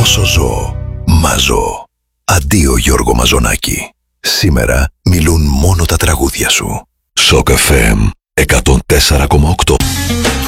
Όσο ζω, μαζώ. Αντίο Γιώργο Μαζονάκη. Σήμερα μιλούν μόνο τα τραγούδια σου. Σοκ FM 104,8.